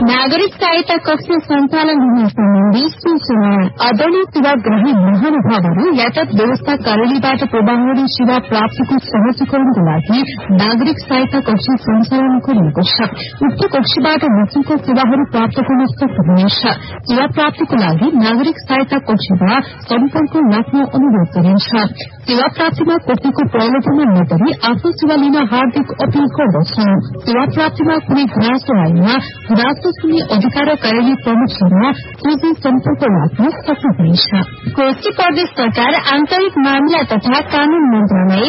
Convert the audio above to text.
नागरिक सहायता कक्ष सञ्चालन हुने सम्बन्धी सूचना। आदरणीय सेवाग्राही महानुभावहरू, यातायात व्यवस्था कार्यालयबाट प्रवाहरी सेवा प्राप्तिको सहजीकरणको लागि नागरिक सहायता कक्ष सञ्चालन गरिएको छ। उक्त कक्षबाट निशुल्क सेवाहरू प्राप्त गर्न सक्नुहुनेछ। सेवा प्राप्तिको लागि नागरिक सहायता कक्षमा सम्पर्क राख्न अनुरोध गरिन्छ। सेवा प्राप्तिमा कोटीको प्रलोभनमा नगरी आफ्नो सेवा लिन हार्दिक अपील गर्दछौ। सेवा प्राप्तिमा कुनै गुनासो आएमा गुनासो सुन्ने अधिकार कार्यालय प्रमुखसँग सोझै सम्पर्क राख्न सक्नुहुनेछ। कोशी प्रदेश सरकार आन्तरिक मामिला तथा कानून मन्त्रालय